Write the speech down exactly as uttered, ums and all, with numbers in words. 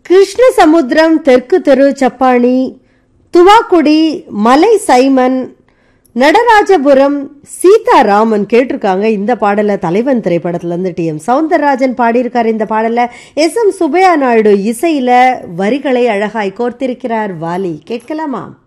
கிருஷ்ணசமுத்திரம் தெற்கு தெரு சப்பாணி, துவாக்குடி, மலை சைமன், நடராஜபுரம் சீதாராமன் கேட்டிருக்காங்க. இந்த பாடல தலைவன் திரைப்படத்துல இருந்து டி எம் சவுந்தரராஜன் பாடியிருக்காரு. இந்த பாடல எஸ் எம் சுப்பையா நாயுடு இசையில வரிகளை அழகாய் கோர்த்திருக்கிறார் வாலி. கேட்கலாமா?